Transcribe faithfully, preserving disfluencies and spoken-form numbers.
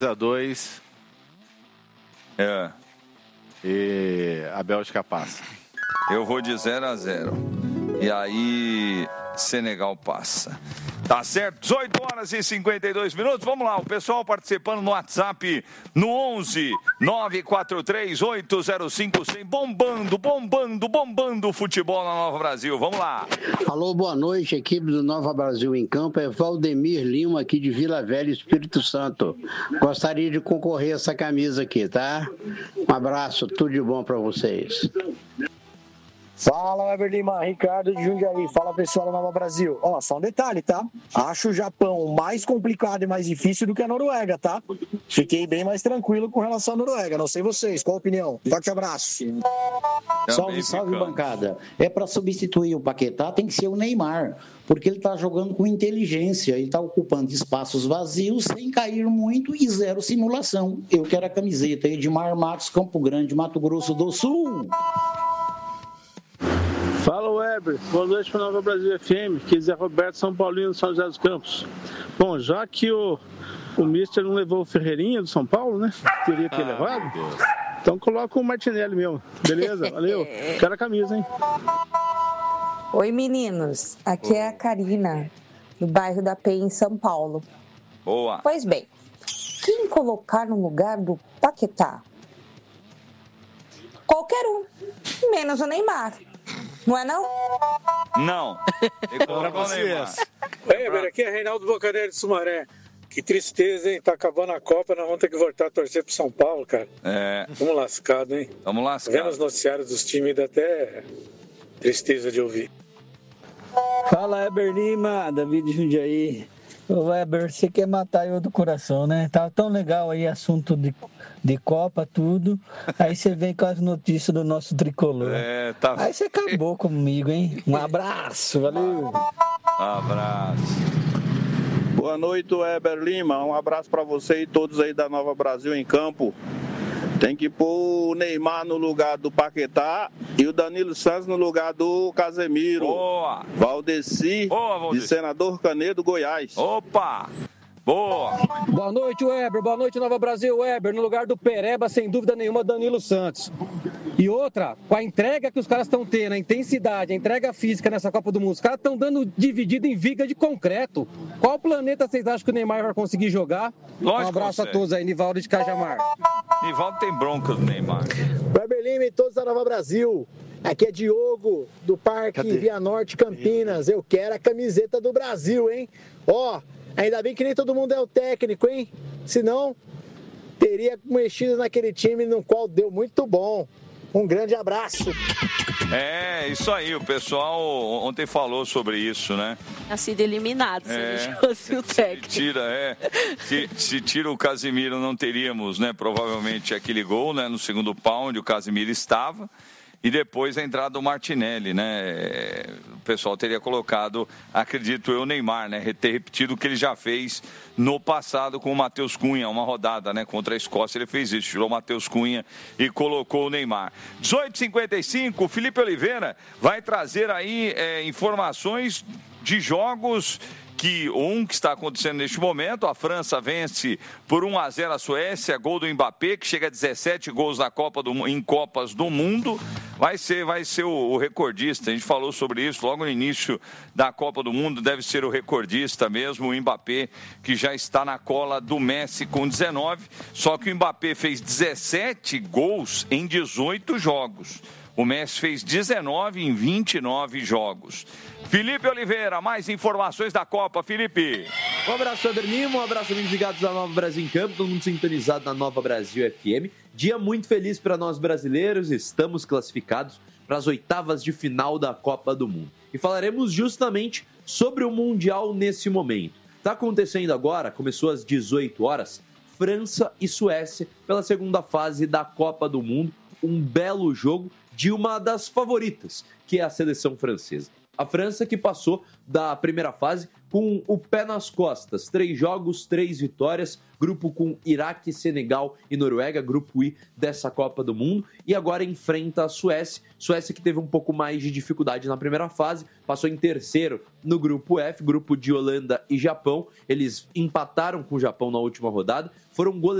a dois. É. E a Bélgica passa. Eu vou de zero a zero. E aí, Senegal passa. Tá certo? dezoito horas e cinquenta e dois minutos. Vamos lá, o pessoal participando no WhatsApp no onze nove quatro três oito zero cinco cem. Bombando, bombando, bombando o futebol na Nova Brasil. Vamos lá. Alô, boa noite, equipe do Nova Brasil em Campo. É Valdemir Lima, aqui de Vila Velha, Espírito Santo. Gostaria de concorrer a essa camisa aqui, tá? Um abraço, tudo de bom pra vocês. Fala, Weber Lima, Ricardo de Jundiaí. Fala, pessoal da Nova Brasil. Ó, só um detalhe, tá? Acho o Japão mais complicado e mais difícil do que a Noruega, tá? Fiquei bem mais tranquilo com relação à Noruega. Não sei vocês, qual a opinião? Forte abraço. Salve, salve, bancada. É para substituir o Paquetá, tem que ser o Neymar, porque ele está jogando com inteligência, ele está ocupando espaços vazios sem cair muito e zero simulação. Eu quero a camiseta Edmar Matos, Campo Grande, Mato Grosso do Sul. Fala, Weber. Boa noite para Nova Brasil F M. Aqui é Zé Roberto, São Paulino, São José dos Campos. Bom, já que o, o Mister não levou o Ferreirinha do São Paulo, né? Teria que ter ah, levado. Então coloca o Martinelli mesmo. Beleza? Valeu. Quero a camisa, hein? Oi, meninos. Aqui é a Karina, do bairro da Penha, em São Paulo. Boa. Pois bem, quem colocar no lugar do Paquetá? Qualquer um, menos o Neymar. Não é não? Não. Para vocês. Weber, aqui é Reinaldo Bocaneiro de Sumaré. Que tristeza, hein? Tá acabando a Copa, nós vamos ter que voltar a torcer pro São Paulo, cara. É. Vamos lascado, hein? Vamos lascado. Vendo os noticiários dos times, dá até tristeza de ouvir. Fala, Weber Lima, David Jundiaí. Ô, Weber, você quer matar eu do coração, né? Tá tão legal aí, assunto de, de Copa, tudo. Aí você vem com as notícias do nosso tricolor. É, tá... Aí você acabou comigo, hein? Um abraço, valeu. Abraço. Boa noite, Weber Lima. Um abraço para você e todos aí da Nova Brasil em Campo. Tem que pôr o Neymar no lugar do Paquetá e o Danilo Santos no lugar do Casemiro. Boa! Valdeci, Boa, Valdeci. De Senador Canedo, Goiás. Opa! Boa! Boa noite, Weber. Boa noite, Nova Brasil. Weber, no lugar do Pereba, sem dúvida nenhuma, Danilo Santos. E outra, com a entrega que os caras estão tendo, a intensidade, a entrega física nessa Copa do Mundo, os caras estão dando dividido em viga de concreto. Qual planeta vocês acham que o Neymar vai conseguir jogar? Lógico, um abraço consegue. a todos aí, Nivaldo de Cajamar. Nivaldo tem bronca do Neymar. Weber Lima e todos da Nova Brasil. Aqui é Diogo, do Parque Cadê? Via Norte, Campinas. Eu quero a camiseta do Brasil, hein? Ó, ainda bem que nem todo mundo é o técnico, hein? Senão, teria mexido naquele time no qual deu muito bom. Um grande abraço. É, isso aí, o pessoal ontem falou sobre isso, né? Tinha sido eliminado se é, ele fosse o técnico. Se tira, é, se, se tira o Casemiro, não teríamos, né, provavelmente aquele gol, né, no segundo pau, onde o Casemiro estava. E depois a entrada do Martinelli, né? O pessoal teria colocado, acredito eu, o Neymar, né? Ter repetido o que ele já fez no passado com o Matheus Cunha, uma rodada, né? Contra a Escócia, ele fez isso, tirou o Matheus Cunha e colocou o Neymar. dezoito e cinquenta e cinco, Felipe Oliveira vai trazer aí é, informações de jogos que um que está acontecendo neste momento. A França vence por um a zero a Suécia, gol do Mbappé, que chega a dezessete gols na Copa do, em Copas do Mundo. Vai ser, vai ser o, o recordista, a gente falou sobre isso logo no início da Copa do Mundo, deve ser o recordista mesmo, o Mbappé, que já está na cola do Messi com dezenove, só que o Mbappé fez dezessete gols em dezoito jogos. O Messi fez dezenove em vinte e nove jogos. Felipe Oliveira, mais informações da Copa, Felipe. Um abraço, Weber Lima, um abraço, amigos ligados da Nova Brasil em Campo, todo mundo sintonizado na Nova Brasil F M. Dia muito feliz para nós brasileiros, estamos classificados para as oitavas de final da Copa do Mundo. E falaremos justamente sobre o Mundial nesse momento. Está acontecendo agora, começou às dezoito horas, França e Suécia pela segunda fase da Copa do Mundo. Um belo jogo de uma das favoritas, que é a seleção francesa. A França que passou da primeira fase com o pé nas costas. Três jogos, três vitórias. Grupo com Iraque, Senegal e Noruega, grupo I dessa Copa do Mundo. E agora enfrenta a Suécia. Suécia que teve um pouco mais de dificuldade na primeira fase. Passou em terceiro no grupo F, grupo de Holanda e Japão. Eles empataram com o Japão na última rodada. Foram goleados